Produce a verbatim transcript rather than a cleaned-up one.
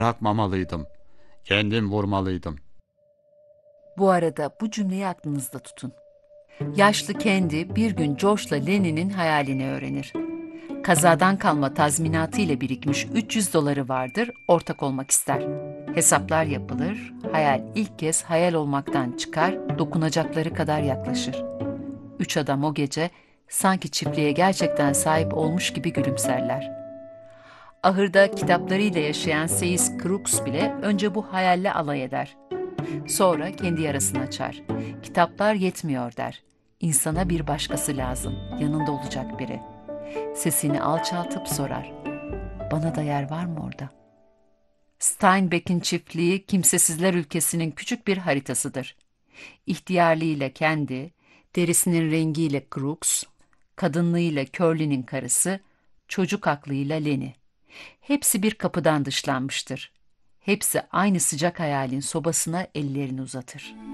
Bırakmamalıydım. Kendim vurmalıydım. Bu arada bu cümleyi aklınızda tutun. Yaşlı Kendi bir gün Josh'la Lenny'nin hayalini öğrenir. Kazadan kalma tazminatı ile birikmiş üç yüz doları vardır, ortak olmak ister. Hesaplar yapılır, hayal ilk kez hayal olmaktan çıkar, dokunacakları kadar yaklaşır. Üç adam o gece sanki çiftliğe gerçekten sahip olmuş gibi gülümserler. Ahırda kitaplarıyla yaşayan Seyis Crooks bile önce bu hayalle alay eder. Sonra kendi yarasını açar. Kitaplar yetmiyor der. İnsana bir başkası lazım, yanında olacak biri. Sesini alçaltıp sorar. Bana da yer var mı orada? Steinbeck'in çiftliği kimsesizler ülkesinin küçük bir haritasıdır. İhtiyarlığıyla kendi, derisinin rengiyle Crooks, kadınlığıyla Curly'nin karısı, çocuk aklıyla Lenny. Hepsi bir kapıdan dışlanmıştır. Hepsi aynı sıcak hayalin sobasına ellerini uzatır.